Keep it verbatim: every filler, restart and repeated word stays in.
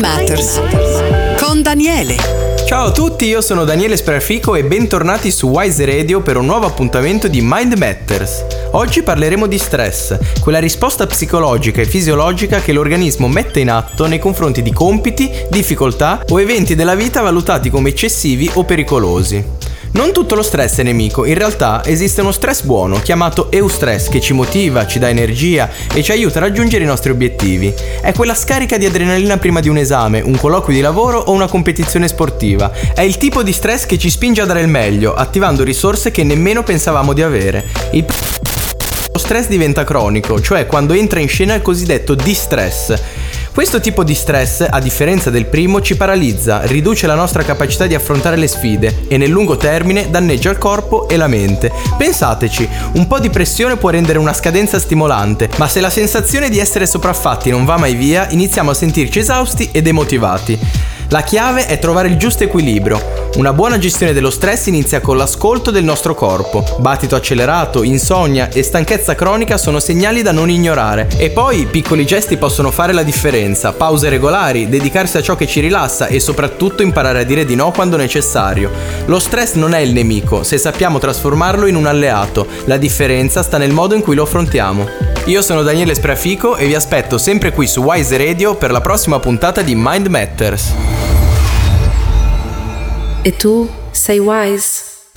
Matters con Daniele. Ciao a tutti, io sono Daniele Spreafico e bentornati su Wise Radio per un nuovo appuntamento di Mind Matters. Oggi parleremo di stress, quella risposta psicologica e fisiologica che l'organismo mette in atto nei confronti di compiti, difficoltà o eventi della vita valutati come eccessivi o pericolosi. Non tutto lo stress è nemico, in realtà esiste uno stress buono chiamato eustress che ci motiva, ci dà energia e ci aiuta a raggiungere i nostri obiettivi. È quella scarica di adrenalina prima di un esame, un colloquio di lavoro o una competizione sportiva. È il tipo di stress che ci spinge a dare il meglio, attivando risorse che nemmeno pensavamo di avere. Il Lo stress diventa cronico, cioè quando entra in scena il cosiddetto distress. Questo tipo di stress, a differenza del primo, ci paralizza, riduce la nostra capacità di affrontare le sfide e nel lungo termine danneggia il corpo e la mente. Pensateci, un po' di pressione può rendere una scadenza stimolante, ma se la sensazione di essere sopraffatti non va mai via, iniziamo a sentirci esausti e demotivati. La chiave è trovare il giusto equilibrio. Una buona gestione dello stress inizia con l'ascolto del nostro corpo. Battito accelerato, insonnia e stanchezza cronica sono segnali da non ignorare. E poi piccoli gesti possono fare la differenza. Pause regolari, dedicarsi a ciò che ci rilassa e soprattutto imparare a dire di no quando necessario. Lo stress non è il nemico, se sappiamo trasformarlo in un alleato. La differenza sta nel modo in cui lo affrontiamo. Io sono Daniele Spreafico e vi aspetto sempre qui su Wise Radio per la prossima puntata di Mind Matters. E tu sei wise?